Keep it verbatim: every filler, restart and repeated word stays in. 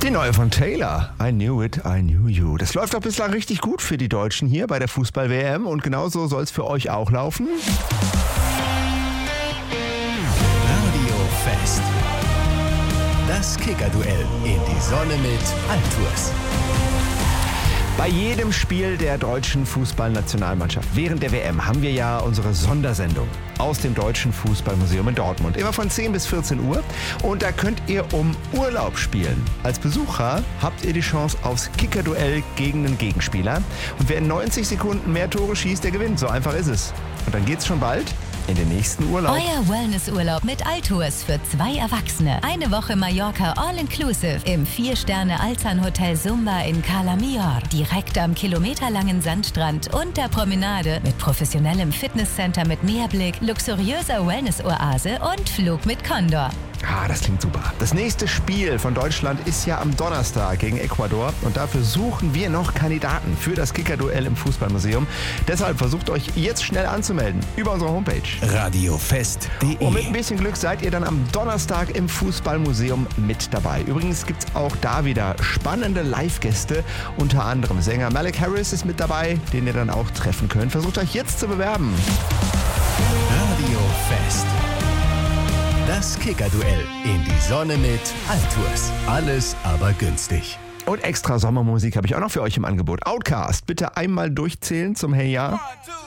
Die neue von Taylor, I Knew It, I Knew You. Das läuft doch bislang richtig gut für die Deutschen hier bei der Fußball-W M und genauso soll es für euch auch laufen. Radio Fest. Das Kicker-Duell in die Sonne mit Altours. Bei jedem Spiel der deutschen Fußballnationalmannschaft während der W M haben wir ja unsere Sondersendung aus dem Deutschen Fußballmuseum in Dortmund. Immer von zehn bis vierzehn Uhr. Und da könnt ihr um Urlaub spielen. Als Besucher habt ihr die Chance aufs Kicker-Duell gegen einen Gegenspieler. Und wer in neunzig Sekunden mehr Tore schießt, der gewinnt. So einfach ist es. Und dann geht's schon bald in den nächsten Urlaub. Euer Wellnessurlaub mit Altours für zwei Erwachsene. Eine Woche Mallorca All-Inclusive im vier-Sterne-Alzan-Hotel Sumba in Cala Millor. Direkt am kilometerlangen Sandstrand und der Promenade mit professionellem Fitnesscenter mit Meerblick, luxuriöser Wellness-Oase und Flug mit Condor. Ah, das klingt super. Das nächste Spiel von Deutschland ist ja am Donnerstag gegen Ecuador und dafür suchen wir noch Kandidaten für das Kicker-Duell im Fußballmuseum. Deshalb versucht euch jetzt schnell anzumelden über unsere Homepage. radiofest punkt de. Und mit ein bisschen Glück seid ihr dann am Donnerstag im Fußballmuseum mit dabei. Übrigens gibt es auch da wieder spannende Live-Gäste. Unter anderem Sänger Malik Harris ist mit dabei, den ihr dann auch treffen könnt. Versucht euch jetzt zu bewerben. Radio Fest. Das Kicker-Duell in die Sonne mit Altours. Alles aber günstig. Und extra Sommermusik habe ich auch noch für euch im Angebot. Outcast, bitte einmal durchzählen zum Hey Ja.